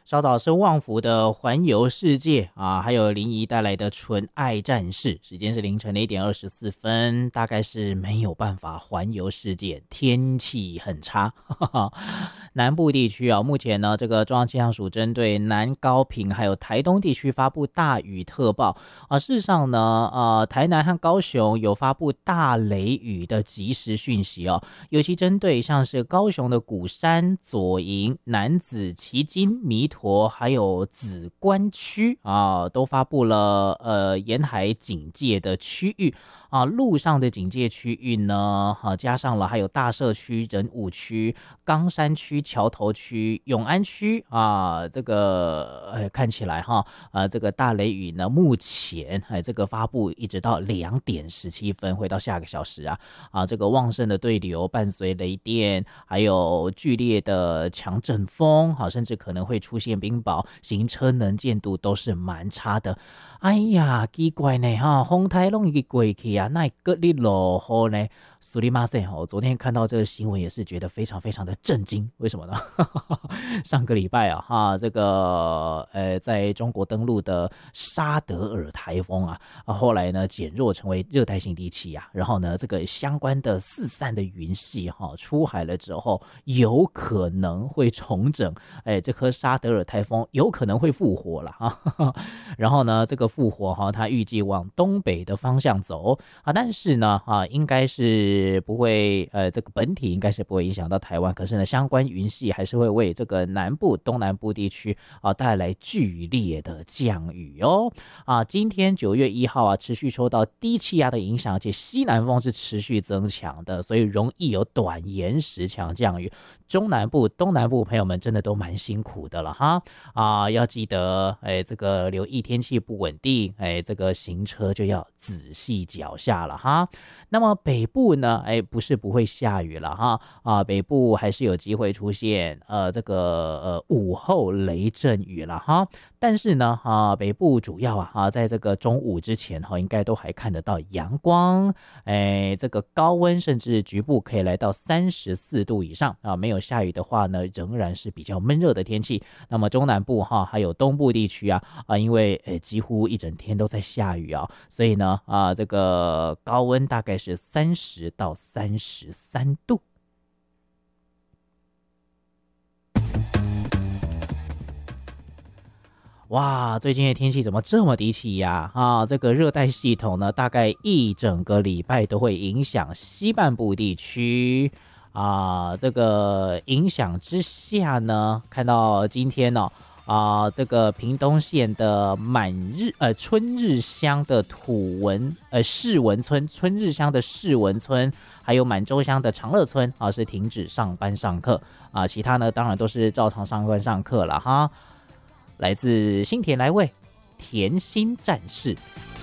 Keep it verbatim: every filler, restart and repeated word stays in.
稍早是旺福的环游世界啊，还有林怡带来的纯爱战士。时间是凌晨的一点二十四分，大概是没有办法环游世界，天气很差。哈哈，南部地区啊，目前呢，这个中央气象署针对南高屏还有台东地区发布大雨特报啊。事实上呢，呃，台南和高雄有发布大雷雨的即时讯息哦，尤其针对像是高雄的鼓山、左营、楠梓、旗津、弥陀。还有梓官区啊，都发布了呃沿海警戒的区域啊，陆上的警戒区域呢，啊加上了还有大社区、仁武区、冈山区、桥头区、永安区啊，这个呃看起来哈，啊这个大雷雨呢，目前哎这个发布一直到两点十七分，会到下个小时啊啊，这个旺盛的对流伴随雷电，还有剧烈的强阵风，好，甚至可能会出现冰雹，行车能见度都是蛮差的。哎呀，奇怪呢哈，风台拢已经过去啊，那个你落雨呢？苏里马塞哈，我昨天看到这个新闻也是觉得非常非常的震惊。为什么呢？上个礼拜啊哈，这个呃，在中国登陆的沙德尔台风啊，啊后来呢减弱成为热带性低气压，然后呢这个相关的四散的云系哈出海了之后，有可能会重整，哎，这颗沙德尔台风有可能会复活了啊。然后呢，这个复活哈，它预计往东北的方向走啊，但是呢啊，应该是。是不会呃，这个本体应该是不会影响到台湾，可是呢，相关云系还是会为这个南部、东南部地区啊带来剧烈的降雨哦。啊，今天九月一号啊，持续受到低气压的影响，而且西南风是持续增强的，所以容易有短延时强降雨。中南部、东南部朋友们真的都蛮辛苦的了哈啊，要记得哎，这个留意天气不稳定，哎，这个行车就要仔细脚下了哈。那么北部呢，哎，不是不会下雨了哈啊，北部还是有机会出现呃这个呃午后雷阵雨了哈。但是呢啊，北部主要啊啊，在这个中午之前哈，应该都还看得到阳光，哎，这个高温甚至局部可以来到三十四度以上啊。没有下雨的话呢，仍然是比较闷热的天气。那么中南部哈，还有东部地区啊啊，因为诶几乎一整天都在下雨啊，所以呢啊，这个高温大概是三十到三十三度。哇，最近的天气怎么这么低气压啊？这个热带系统呢，大概一整个礼拜都会影响西半部地区啊。这个影响之下呢，看到今天呢、哦、啊，这个屏东县的满日呃春日乡的土文呃市文村，春日乡的市文村，还有满洲乡的长乐村啊，是停止上班上课啊。其他呢，当然都是照常上班上课了哈。来自新田来未甜心战士。